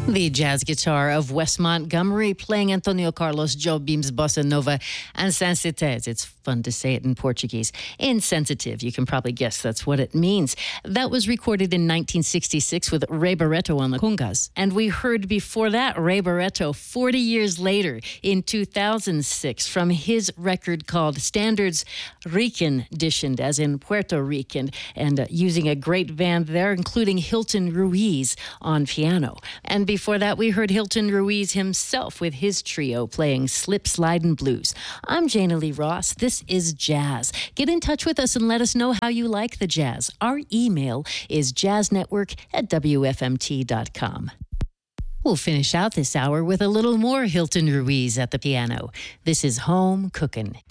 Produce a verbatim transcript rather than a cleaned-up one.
The jazz guitar of Wes Montgomery playing Antonio Carlos Jobim's Bossa Nova and Sensites. It's fun to say it in Portuguese. Insensitive, you can probably guess that's what it means. That was recorded in nineteen sixty-six with Ray Barretto on the congas. And we heard before that Ray Barretto forty years later in two thousand six from his record called Standards Reconditioned, as in Puerto Rican, and uh, using a great band there, including Hilton Ruiz on piano. And before that, we heard Hilton Ruiz himself with his trio playing Slip, Slide, and Blues. I'm Jana Lee Ross. This is Jazz. Get in touch with us and let us know how you like the jazz. Our email is jazznetwork at w f m t dot com. We'll finish out this hour with a little more Hilton Ruiz at the piano. This is Home Cookin'.